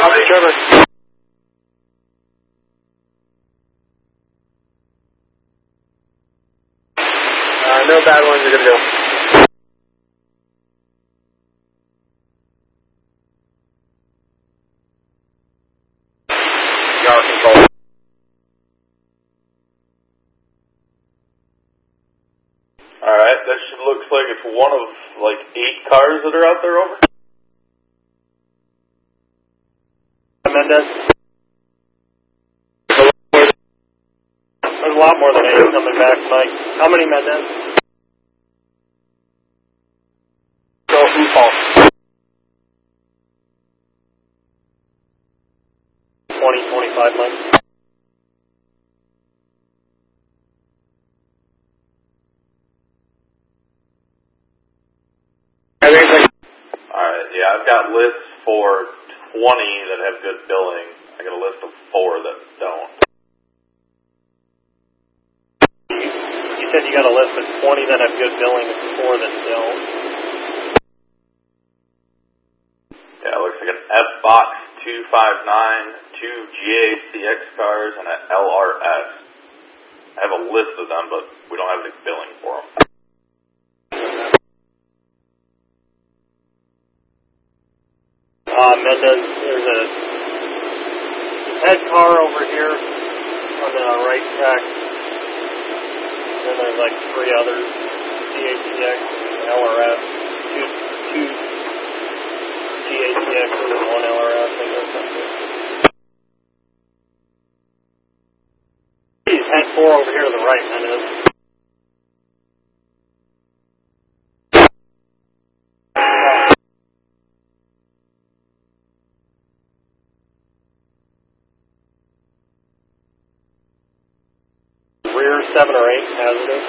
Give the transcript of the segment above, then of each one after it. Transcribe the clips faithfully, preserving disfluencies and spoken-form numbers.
Copy, Trevor. Uh, no bad ones are good to go. Yard control. Alright, that should looks like it's one of like eight cars that are out there over. Mendez. There's a lot more than eight coming back, Mike. How many Mendez? Go from Paul. twenty, twenty-five, Mike. Alright, yeah, I've got lists for twenty that have good billing. I got a list of four that don't. You said you got a list of twenty that have good billing and four that don't. Yeah, it looks like an F-Box two five nine, two G A C X cars, and an L R S. I have a list of them, but we don't have any billing for them. Uh, Mendez, there's a head car over here on the right track. And then there's like three others, G A C X and L R S, two, two G A C Xs and one L R S, I guess that's it. He's head four over here to the right, Mendez. Rear seven or eight hazardous.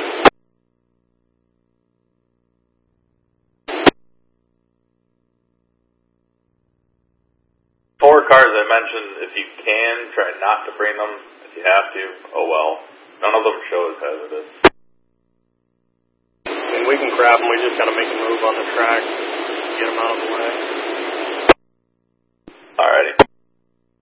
Four cars I mentioned, if you can, try not to bring them. If you have to, oh well. None of them show as hazardous. I mean, we can grab them, we just gotta make a move on the track, get them out of the way.